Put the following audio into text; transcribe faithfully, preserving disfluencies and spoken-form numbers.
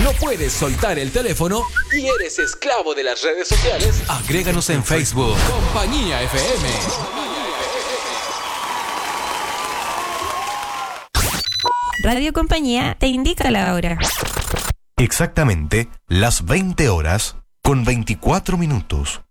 ¿No puedes soltar el teléfono y eres esclavo de las redes sociales? Agréganos en Facebook. Compañía F M. Radio Compañía te indica la hora. Exactamente las veinte horas con veinticuatro minutos.